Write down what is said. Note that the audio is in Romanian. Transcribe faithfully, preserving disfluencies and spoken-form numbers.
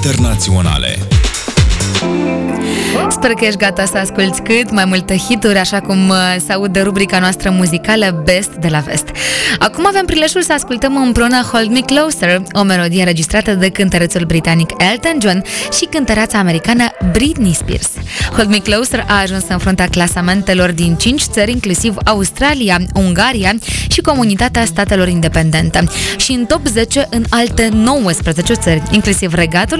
internaționale. Sper că ești gata să asculți cât mai multe hituri, așa cum se aude rubrica noastră muzicală Best de la Vest. Acum avem prilejul să ascultăm împreună Hold Me Closer, o melodie înregistrată de cântărețul britanic Elton John și cântăreața americană Britney Spears. Hold Me Closer a ajuns în fruntea clasamentelor din cinci țări, inclusiv Australia, Ungaria și Comunitatea Statelor Independente, și în top zece în alte nouăsprezece țări, inclusiv Regatul